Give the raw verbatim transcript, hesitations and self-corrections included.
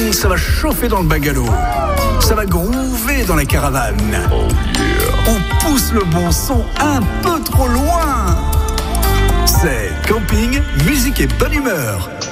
Ça va chauffer dans le bungalow. Ça va groover dans la caravane. Oh yeah. On pousse le bon son un peu trop loin. C'est camping, musique et bonne humeur.